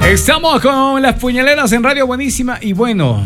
Estamos con las puñaleras en Radio Buenísima y bueno,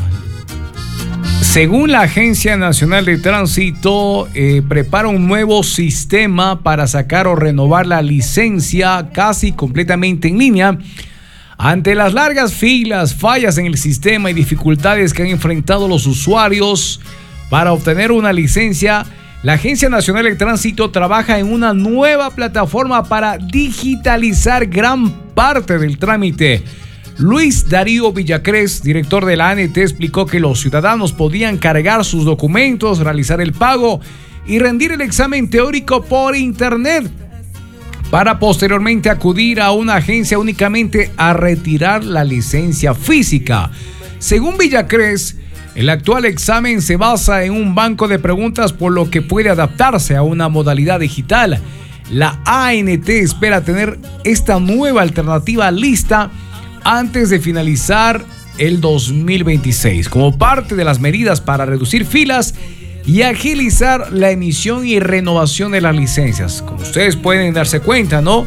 según la Agencia Nacional de Tránsito, prepara un nuevo sistema para sacar o renovar la licencia casi completamente en línea. Ante las largas filas, fallas en el sistema y dificultades que han enfrentado los usuarios para obtener una licencia, la Agencia Nacional de Tránsito trabaja en una nueva plataforma para digitalizar gran parte del trámite. Luis Darío Villacrés, director de la ANT, explicó que los ciudadanos podían cargar sus documentos, realizar el pago y rendir el examen teórico por internet, para posteriormente acudir a una agencia únicamente a retirar la licencia física. Según Villacrés, el actual examen se basa en un banco de preguntas, por lo que puede adaptarse a una modalidad digital. La ANT espera tener esta nueva alternativa lista antes de finalizar el 2026, como parte de las medidas para reducir filas y agilizar la emisión y renovación de las licencias. Como ustedes pueden darse cuenta, ¿no?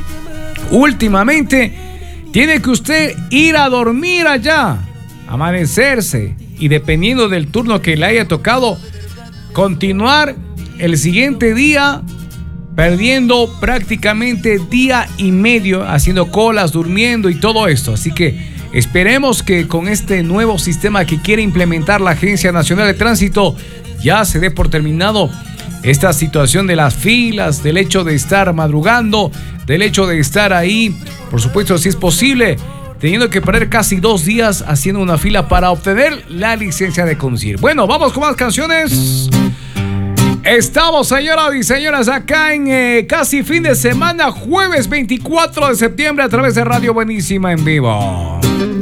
Últimamente tiene que usted ir a dormir allá, amanecerse y dependiendo del turno que le haya tocado, continuar el siguiente día perdiendo prácticamente día y medio haciendo colas, durmiendo y todo esto. Así que esperemos que con este nuevo sistema que quiere implementar la Agencia Nacional de Tránsito ya se dé por terminado esta situación de las filas, del hecho de estar madrugando, del hecho de estar ahí, por supuesto, si es posible, teniendo que perder casi 2 días haciendo una fila para obtener la licencia de conducir. Bueno, vamos con más canciones. Estamos, señoras y señores, acá en casi fin de semana, jueves 24 de septiembre, a través de Radio Buenísima en vivo.